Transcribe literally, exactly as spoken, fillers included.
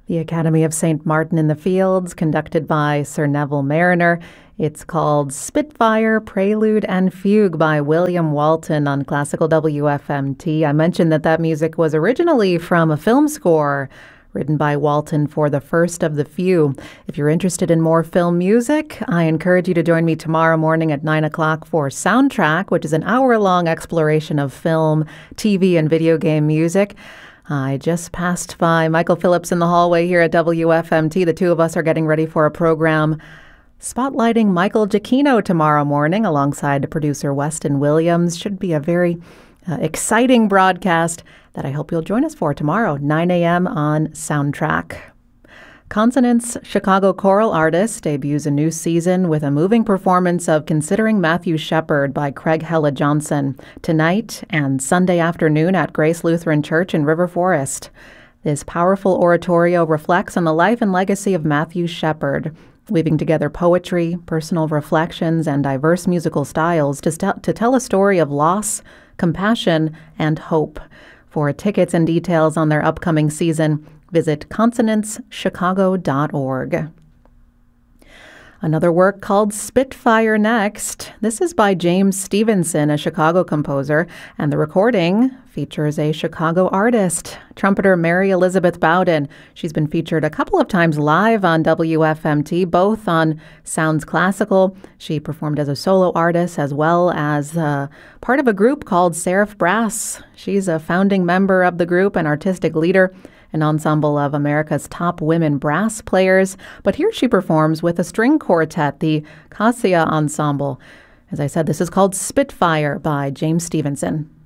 The Academy of Saint Martin in the Fields, conducted by Sir Neville Mariner. It's called Spitfire, Prelude and Fugue by William Walton on Classical W F M T. I mentioned that that music was originally from a film score written by Walton for The First of the Few. If you're interested in more film music, I encourage you to join me tomorrow morning at nine o'clock for Soundtrack, which is an hour-long exploration of film, T V, and video game music. I just passed by Michael Phillips in the hallway here at W F M T. The two of us are getting ready for a program spotlighting Michael Giacchino tomorrow morning alongside producer Weston Williams. Should be a very uh, exciting broadcast that I hope you'll join us for tomorrow, nine a.m. on Soundtrack. Consonance Chicago Choral Artists debuts a new season with a moving performance of Considering Matthew Shepard by Craig Hella Johnson tonight and Sunday afternoon at Grace Lutheran Church in River Forest. This powerful oratorio reflects on the life and legacy of Matthew Shepard, weaving together poetry, personal reflections, and diverse musical styles to, st- to tell a story of loss, compassion, and hope. For tickets and details on their upcoming season, visit consonance chicago dot org. Another work called Spitfire next. This is by James Stevenson, a Chicago composer, and the recording features a Chicago artist, trumpeter Mary Elizabeth Bowden. She's been featured a couple of times live on W F M T, both on Sounds Classical. She performed as a solo artist as well as uh, part of a group called Seraph Brass. She's a founding member of the group and artistic leader, an ensemble of America's top women brass players. But here she performs with a string quartet, the Cassia Ensemble. As I said, this is called Spitfire by James Stevenson.